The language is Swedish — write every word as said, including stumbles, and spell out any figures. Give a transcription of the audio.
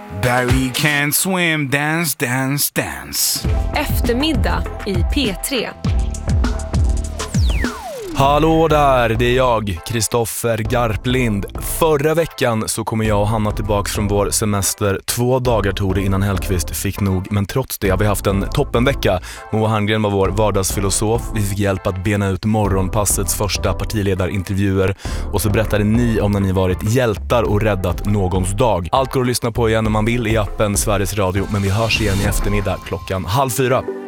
Barry can't swim, dance, dance, dance. Eftermiddag i P tre. Hallå där, det är jag, Kristoffer Garplind. Förra veckan så kommer jag och Hanna tillbaka från vår semester. Två dagar tog det innan Hellqvist fick nog, men trots det har vi haft en toppenvecka. Moa Herngren var vår vardagsfilosof. Vi fick hjälp att bena ut morgonpassets första partiledarintervjuer. Och så berättade ni om när ni varit hjältar och räddat någons dag. Allt går att lyssna på igen om man vill i appen Sveriges Radio, men vi hörs igen i eftermiddag klockan halv fyra.